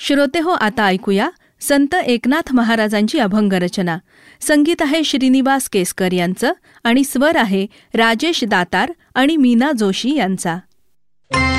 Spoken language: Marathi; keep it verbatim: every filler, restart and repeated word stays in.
श्रोतेहो, आता ऐकूया संत एकनाथ महाराजांची अभंग रचना. संगीत आहे श्रीनिवास केसकर यांचं आणि स्वर आहे राजेश दातार आणि मीना जोशी यांचा.